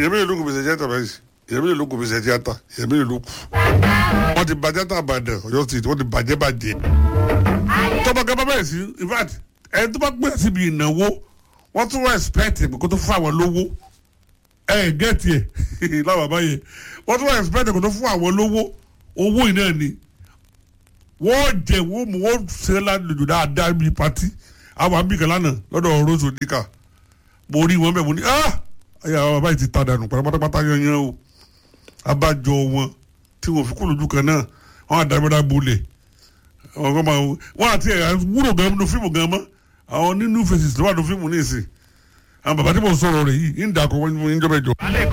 èèyàn mélòó ló kù bẹ̀sẹ̀ tíátà báyìí èèyàn mélòó ló kù bẹ̀sẹ̀ tíátà èèyàn mélòó ló kù wọ́n ti bàjẹ́ tá àbàdàn Ọ̀yọ́ state wọ́n ti bàjẹ́ tọ́ba gaba bẹ́ẹ̀ sí in fact ẹni tó bá gbé síbi ìnáwó wọ́n tún respect kó tó fún àwọn lówó gẹ́ẹ̀tì ẹ̀ láwọn àbáyé wọ́n tún respect kó tó fún àwọn lówó owó iná ni wọ́n jẹ wọ́n mú wọ́n ṣe lálejò dáadáa bíi pati àwọn àbíkẹ́ lánàá lọ́dọ̀ Rose Odika mo rí wọn bẹ́ẹ̀ mo ní ayé àwọn bàbá yìí ti ta dànù pátápátá yanyan o abájọ wọn tí wọn fi kú lójú kan náà wọn àdàbẹ̀dà bolẹ̀ wọn àti ẹ̀ wúrò gan nínú fíìmù gan mọ́ àwọn nínú faces ló wà nínú fíìmù ní ìsìn àwọn bàbá tí mo sọ̀rọ̀ rẹ̀ yìí ń dàkọ̀ wọn ní ìjọba ìjọ.